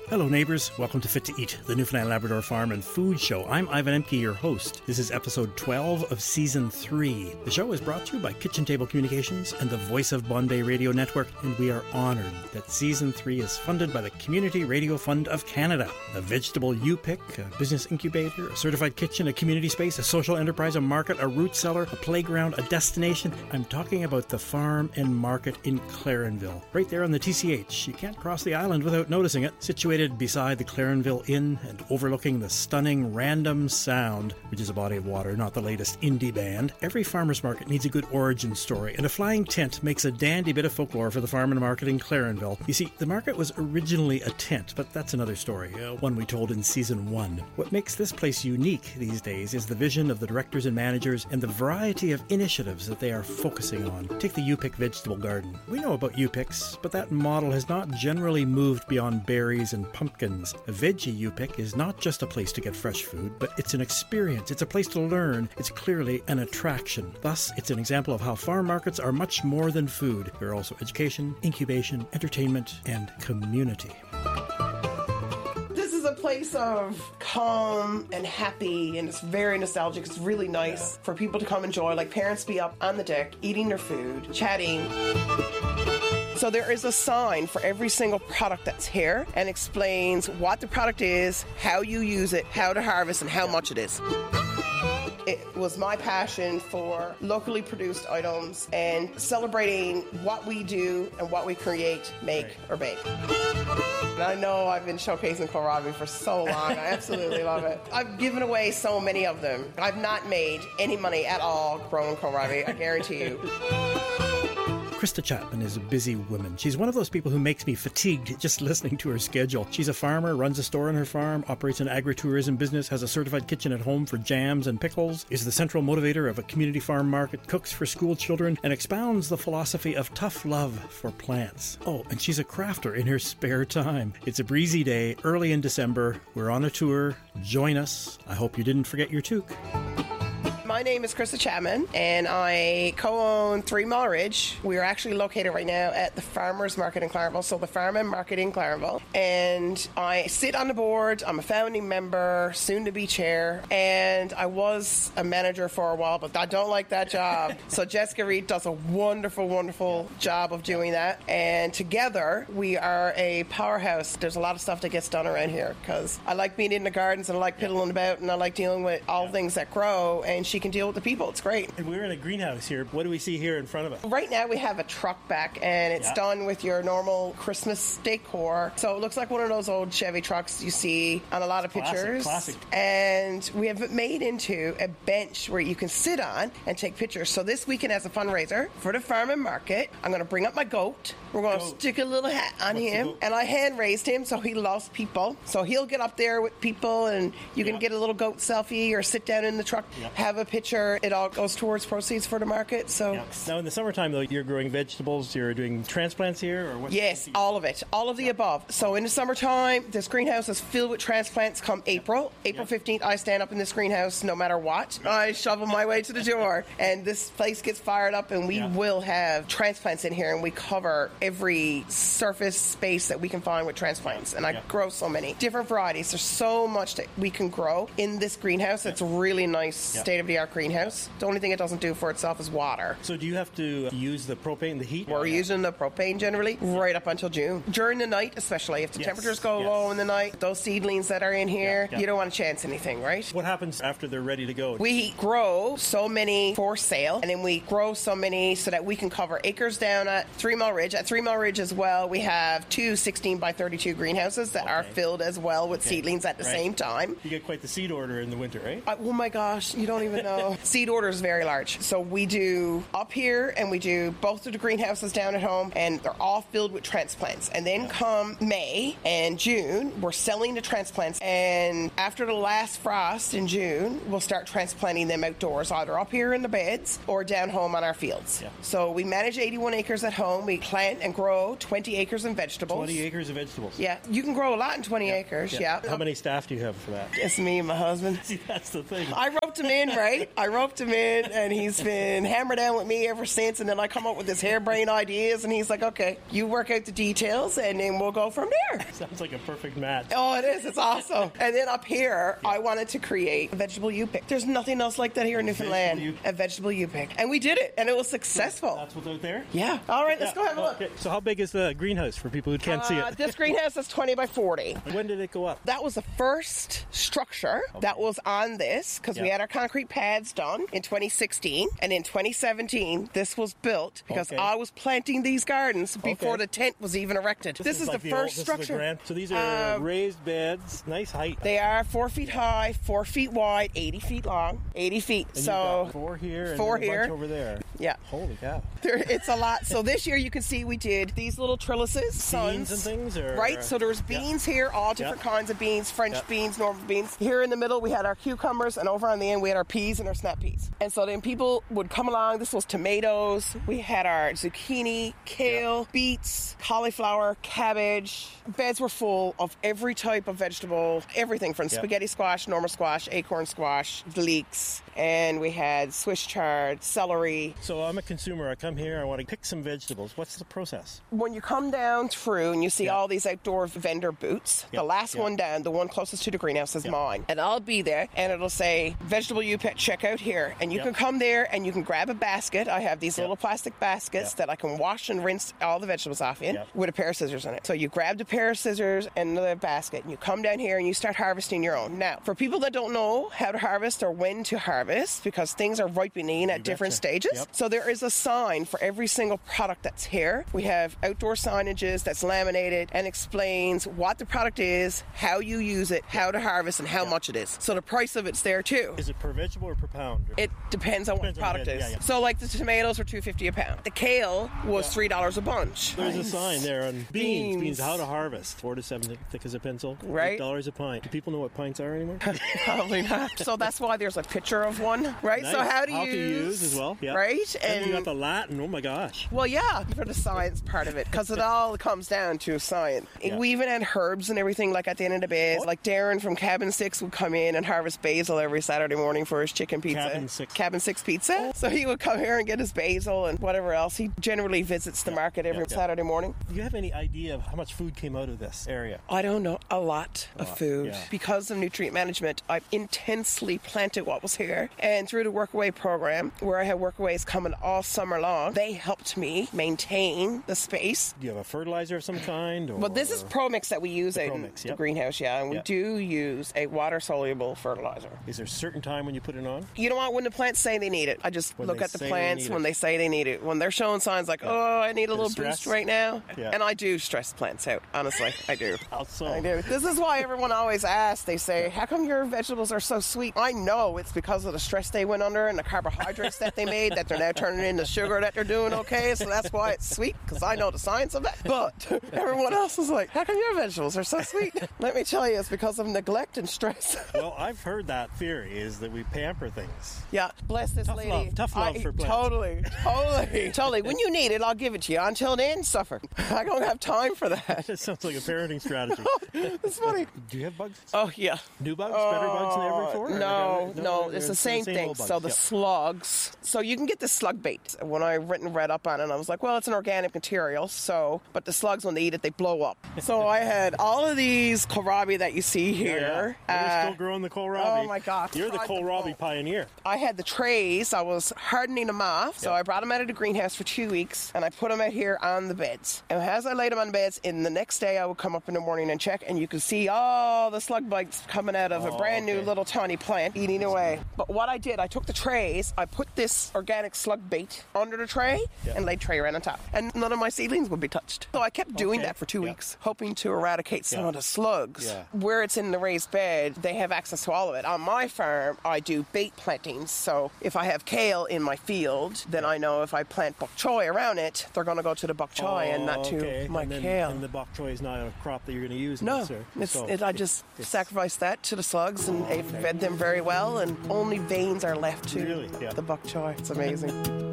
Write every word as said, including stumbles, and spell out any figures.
Hello neighbours, welcome to Fit to Eat, the Newfoundland Labrador Farm and Food Show. I'm Ivan Emke, your host. This is episode twelve of season three. The show is brought to you by Kitchen Table Communications and the Voice of Bombay Radio Network, and we are honoured that season three is funded by the Community Radio Fund of Canada. A vegetable U-Pick, a business incubator, a certified kitchen, a community space, a social enterprise, a market, a root cellar, a playground, a destination. I'm talking about the farm and market in Clarenville, right there on the T C H. You can't cross the island without noticing it. Situated beside the Clarenville Inn and overlooking the stunning Random Sound, which is a body of water, not the latest indie band. Every farmer's market needs a good origin story, and a flying tent makes a dandy bit of folklore for the farm and market in Clarenville. You see, the market was originally a tent, but that's another story, uh, one we told in season one. What makes this place unique these days is the vision of the directors and managers and the variety of initiatives that they are focusing on. Take the U-Pick vegetable garden. We know about U-Picks, but that model has not generally moved beyond berries and pumpkins. A veggie U-Pick is not just a place to get fresh food, but it's an experience. It's a place to learn. It's clearly an attraction. Thus, it's an example of how farm markets are much more than food. They're also education, incubation, entertainment, and community. This is a place of calm and happy, and it's very nostalgic. It's really nice yeah. for people to come enjoy, like parents be up on the deck, eating their food, chatting. So there is a sign for every single product that's here and explains what the product is, how you use it, how to harvest, and how much it is. It was my passion for locally produced items and celebrating what we do and what we create, make, right. or bake. And I know I've been showcasing kohlrabi for so long. I absolutely love it. I've given away so many of them. I've not made any money at all growing kohlrabi, I guarantee you. Krista Chapman is a busy woman. She's one of those people who makes me fatigued just listening to her schedule. She's a farmer, runs a store on her farm, operates an agritourism business, has a certified kitchen at home for jams and pickles, is the central motivator of a community farm market, cooks for school children, and expounds the philosophy of tough love for plants. Oh, and she's a crafter in her spare time. It's a breezy day, early in December. We're on a tour. Join us. I hope you didn't forget your toque. My name is Krista Chapman, and I co-own Three Mile Ridge. We are actually located right now at the Farmers Market in Clarenville, so the Farm and Market in Clarenville. And I sit on the board. I'm a founding member, soon-to-be chair, and I was a manager for a while, but I don't like that job. So Jessica Reed does a wonderful, wonderful job of doing that. And together, we are a powerhouse. There's a lot of stuff that gets done around here because I like being in the gardens and I like piddling about and I like dealing with all things that grow, and she can deal with the people. It's great. And we're in a greenhouse here. What do we see here in front of us? Right now we have a truck back, and it's yeah. done with your normal Christmas decor. So it looks like one of those old Chevy trucks you see on a lot of pictures. Classic, classic. And we have it made into a bench where you can sit on and take pictures. So this weekend as a fundraiser for the farm and market, I'm going to bring up my goat. We're going to stick a little hat on What's him. And I hand raised him, so he loves people. So he'll get up there with people, and you yeah. can get a little goat selfie or sit down in the truck, yeah. have a picture. It all goes towards proceeds for the market. So yeah. Now in the summertime, though, you're growing vegetables, you're doing transplants here? Or what? Yes, all of it. All of the yeah. above. So in the summertime, this greenhouse is filled with transplants come April. April yeah. fifteenth, I stand up in this greenhouse no matter what. I shovel my way to the door, and this place gets fired up, and we yeah. will have transplants in here, and we cover every surface space that we can find with transplants. And I yeah. grow so many different varieties. There's so much that we can grow in this greenhouse. It's a really nice yeah. state-of-the-art greenhouse. The only thing it doesn't do for itself is water. So do you have to use the propane, the heat? We're yeah. using the propane generally right up until June. During the night, especially, if the yes. temperatures go yes. low in the night, those seedlings that are in here, yeah. Yeah. you don't want to chance anything, right? What happens after they're ready to go? We grow so many for sale, and then we grow so many so that we can cover acres down at Three Mile Ridge. At Three Mile Ridge as well, we have two sixteen by thirty-two greenhouses that okay. are filled as well with okay. seedlings at the right. same time. You get quite the seed order in the winter, right? Uh, oh my gosh, you don't even know. Seed order is very large. So we do up here, and we do both of the greenhouses down at home, and they're all filled with transplants. And then come May and June, we're selling the transplants, and after the last frost in June, we'll start transplanting them outdoors, either up here in the beds or down home on our fields. Yeah. So we manage eighty-one acres at home. We plant plant and grow twenty acres of vegetables. twenty acres of vegetables. Yeah, you can grow a lot in twenty yeah. acres, yeah. yeah. How many staff do you have for that? It's me and my husband. See, that's the thing. I roped him in, right? I roped him in, and he's been hammered down with me ever since, and then I come up with his harebrained ideas, and he's like, okay, you work out the details, and then we'll go from there. Sounds like a perfect match. Oh, it is. It's awesome. And then up here, yeah. I wanted to create a vegetable U-pick. There's nothing else like that here in Newfoundland. Vegetable a vegetable U-pick. And we did it, and it was successful. That's what's out there? Yeah. All right, let's yeah. go have a look. Okay. So how big is the greenhouse for people who can't uh, see it? This greenhouse is twenty by forty. When did it go up? That was the first structure okay. that was on this, because yeah. we had our concrete pads done in twenty sixteen. And in twenty seventeen, this was built because okay. I was planting these gardens before okay. the tent was even erected. This, this is, is like the, the first old, structure. Is the grand, so these are uh, raised beds, nice height. They are four feet high, four feet wide, eighty feet long, eighty feet. And so you've got four here and four a here. bunch over there. Yeah. Holy cow. There, it's a lot. So this year you can see we did these little trellises. Beans and things? Or, right. So there's beans yeah. here, all different yeah. kinds of beans, French yeah. beans, normal beans. Here in the middle we had our cucumbers, and over on the end we had our peas and our snap peas. And so then people would come along. This was tomatoes. We had our zucchini, kale, yeah. beets, cauliflower, cabbage. Beds were full of every type of vegetable, everything from yeah. spaghetti squash, normal squash, acorn squash, leeks, and we had Swiss chard, celery. So I'm a consumer. I come here, I want to pick some vegetables. What's the process? When you come down through and you see yeah. all these outdoor vendor booths, yeah. the last yeah. one down, the one closest to the greenhouse is yeah. mine. And I'll be there, and it'll say, vegetable U-pick, check out here. And you yeah. can come there and you can grab a basket. I have these yeah. little plastic baskets yeah. that I can wash and rinse all the vegetables off in yeah. with a pair of scissors in it. So you grab a pair of scissors and the basket, and you come down here and you start harvesting your own. Now, for people that don't know how to harvest or when to harvest, because things are ripening at you different betcha. stages, yep. so there is a sign for every single product that's here. We have outdoor signages that's laminated and explains what the product is, how you use it, how to harvest, and how yeah. much it is. So the price of it's there too. Is it per vegetable or per pound? Or? It depends on depends what the product is. Yeah, yeah. So like the tomatoes were two dollars and fifty cents a pound. The kale was yeah. three dollars a bunch. There's nice. a sign there on beans. Beans, beans how to harvest. Four to seven thick as a pencil. Right. eight dollars a pint. Do people know what pints are anymore? Probably not. So that's why there's a picture of one, right? Nice. So how to how use. to use as well. Yeah. Right? And, and you got the Latin. Oh my gosh. Well, yeah, for the science part of it, because it all comes down to science. Yeah. We even had herbs and everything, like at the end of the beds. Like Darren from Cabin Six would come in and harvest basil every Saturday morning for his chicken pizza. Cabin Six. Cabin Six pizza. So he would come here and get his basil and whatever else. He generally visits the yeah. market every yeah. Saturday morning. Do you have any idea of how much food came out of this area? I don't know. A lot a of lot. food. Yeah. Because of nutrient management, I've intensely planted what was here. And through the Workaway program, where I had Workaways coming all summer long, they helped me maintain the space. Do you have a fertilizer of some kind? Or? Well, this is ProMix that we use the in ProMix, the yep. greenhouse, yeah. And we yep. do use a water-soluble fertilizer. Is there a certain time when you put it on? You know what? When the plants say they need it, I just when look at the plants they when they say they need it. When they're showing signs like, yeah. oh, I need a little boost right now. Yeah. And I do stress plants out, honestly. I do. How so? I do. This is why everyone always asks. They say, how come your vegetables are so sweet? I know it's because of the stress they went under and the carbohydrates that they made that they're now turning into sugar that they're doing okay. So that's why it's sweet, because I know the science of that. But everyone else is like, how come your vegetables are so sweet? Let me tell you, it's because of neglect and stress. Well, I've heard that theory is that we pamper things. Yeah, bless this tough lady. Love, tough love I, for plants. Totally, totally, totally. When you need it, I'll give it to you. Until then, suffer. I don't have time for that. That sounds like a parenting strategy. It's funny. Do you have bugs? Oh, yeah. New bugs? Uh, Better bugs than ever before? No, no, no, it's the same, the same thing. So the yep. slugs. So you can get the slug bait. When I written read up on it, I was like, well, it's an organic material. So, but the slugs, when they eat it, they blow up. So I had all of these kohlrabi that you see here. Yeah, yeah. You're uh, still growing the kohlrabi. Oh my God. You're the kohlrabi pioneer. I had the trays. I was hardening them off. So yep. I brought them out of the greenhouse for two weeks and I put them out here on the beds. And as I laid them on the beds, in the next day I would come up in the morning and check, and you could see all the slug bites coming out of oh, a brand okay. new little tiny plant eating away. But what I did, I took the trays, I put this organic slug bait under the tray yep. and laid tray right on top. And none of my seedlings would be touched. So I kept doing okay. that for two yep. weeks, hoping to eradicate some yep. of the slugs. Yeah. Where it's in the raised bed, they have access to all of it. On my farm, I do bait plantings. So if I have kale in my field, then I know if I plant bok choy around it, they're going to go to the bok choy oh, and not okay. to my and then, kale. And the bok choy is not a crop that you're going to use. No, this, it's, so it, I just it's, sacrificed that to the slugs, and they fed them very well, and only veins are left to really? yeah. the bok choy. It's amazing.